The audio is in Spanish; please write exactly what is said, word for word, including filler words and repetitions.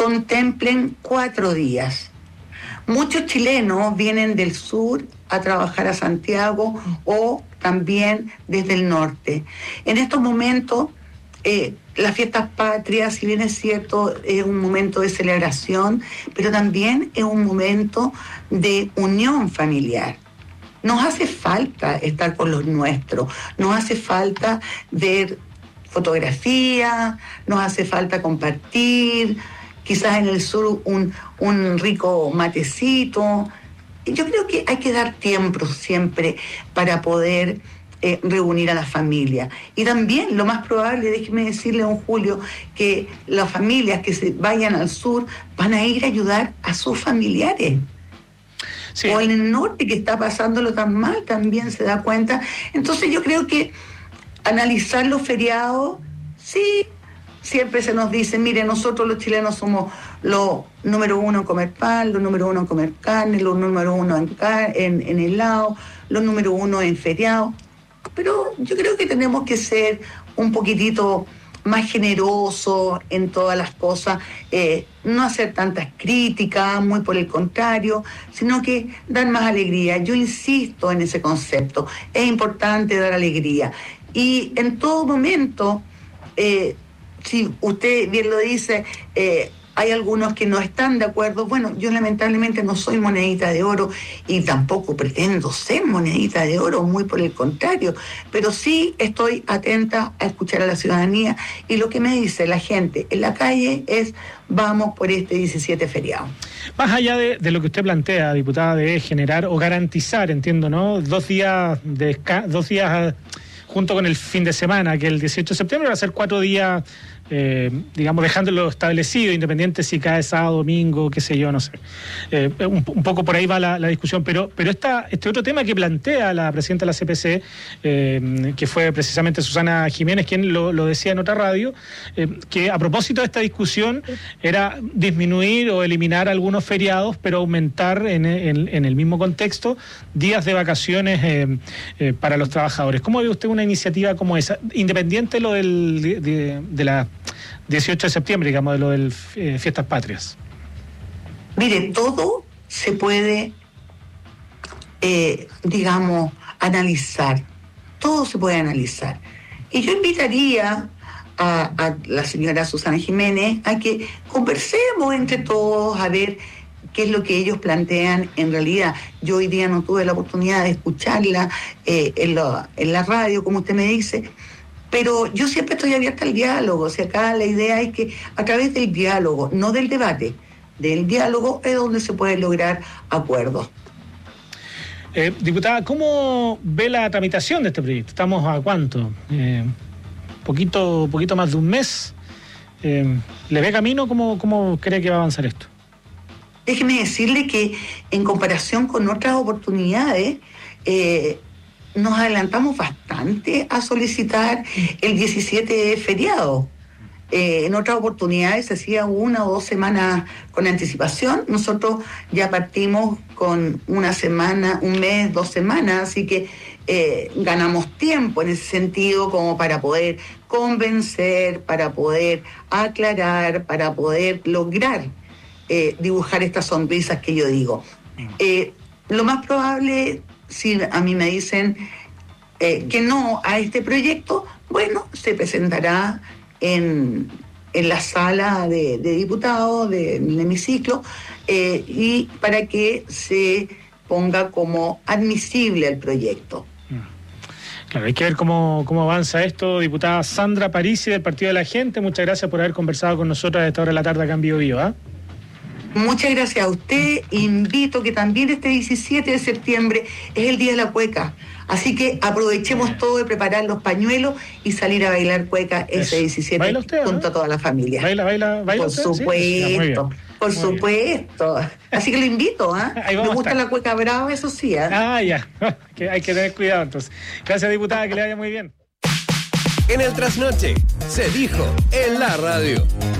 contemplen cuatro días. Muchos chilenos vienen del sur a trabajar a Santiago o también desde el norte. En estos momentos, eh, las fiestas patrias, si bien es cierto, es un momento de celebración, pero también es un momento de unión familiar. Nos hace falta estar con los nuestros, nos hace falta ver fotografías, nos hace falta compartir, quizás en el sur un, un rico matecito. Yo creo que hay que dar tiempo siempre para poder eh, reunir a la familia. Y también lo más probable, déjeme decirle, don Julio, que las familias que se vayan al sur van a ir a ayudar a sus familiares. Sí. O en el norte, que está pasándolo tan mal, también se da cuenta. Entonces yo creo que analizar los feriados, sí, siempre se nos dice, mire, nosotros los chilenos somos los número uno en comer pan, los número uno en comer carne, los número uno en, car- en, en helado, los número uno en feriados. Pero yo creo que tenemos que ser un poquitito más generosos en todas las cosas, eh, no hacer tantas críticas, muy por el contrario, sino que dar más alegría. Yo insisto en ese concepto, es importante dar alegría. Y en todo momento, eh, si usted bien lo dice, eh, hay algunos que no están de acuerdo. Bueno, yo lamentablemente no soy monedita de oro y tampoco pretendo ser monedita de oro, muy por el contrario, pero sí estoy atenta a escuchar a la ciudadanía, y lo que me dice la gente en la calle es: vamos por este diecisiete feriado. Más allá de, de lo que usted plantea, diputada, de generar o garantizar, entiendo, ¿no?, dos días de esca- dos días junto con el fin de semana, que el dieciocho de septiembre va a ser cuatro días, eh, digamos, dejándolo establecido, independiente si cae sábado, domingo, qué sé yo, no sé. Eh, un, un poco por ahí va la, la discusión, pero, pero esta, este otro tema que plantea la presidenta de la C P C, eh, que fue precisamente Susana Jiménez quien lo, lo decía en otra radio, eh, que a propósito de esta discusión era disminuir o eliminar algunos feriados, pero aumentar en, en, en el mismo contexto días de vacaciones eh, eh, para los trabajadores. ¿Cómo ve usted una iniciativa como esa, independiente de lo del, de, de, de la dieciocho de septiembre, digamos, de lo del eh, Fiestas Patrias? Mire, todo se puede, eh, digamos, analizar. Todo se puede analizar. Y yo invitaría a, a la señora Susana Jiménez a que conversemos entre todos a ver qué es lo que ellos plantean en realidad. Yo hoy día no tuve la oportunidad de escucharla eh, en, la, en la radio, como usted me dice, pero yo siempre estoy abierta al diálogo. O sea, acá la idea es que a través del diálogo, no del debate, del diálogo es donde se pueden lograr acuerdos. Eh, diputada, ¿cómo ve la tramitación de este proyecto? ¿Estamos a cuánto? Eh, poquito, poquito más de un mes. Eh, ¿Le ve camino? ¿Cómo, cómo cree que va a avanzar esto? Déjeme decirle que en comparación con otras oportunidades, eh, nos adelantamos bastante a solicitar el diecisiete feriado. Eh, en otras oportunidades se hacía una o dos semanas con anticipación. Nosotros ya partimos con una semana, un mes, dos semanas, así que eh, ganamos tiempo en ese sentido, como para poder convencer, para poder aclarar, para poder lograr eh, dibujar estas sonrisas que yo digo. Eh, lo más probable, si a mí me dicen eh, que no a este proyecto, bueno, se presentará en, en la sala de, de diputados del hemiciclo eh, y para que se ponga como admisible el proyecto. Claro, hay que ver cómo, cómo avanza esto. Diputada Sandra Parisi, del Partido de la Gente, muchas gracias por haber conversado con nosotros a esta hora de la tarde acá en Bio Bio, ¿eh? Muchas gracias a usted. Invito que también este diecisiete de septiembre es el Día de la Cueca. Así que aprovechemos Bien. todo de preparar los pañuelos y salir a bailar cueca ese Eso. diecisiete ¿Baila usted, junto ¿no? a toda la familia. ¿Baila, baila, baila Por usted? supuesto, ¿Sí? por Muy supuesto. Bien. Así que lo invito, ¿ah? ¿eh? Me gusta la cueca brava, eso sí, ¿eh? Ah, ya. que hay que tener cuidado entonces. Gracias, diputada, que le vaya muy bien. En el Trasnoche se dijo en la radio.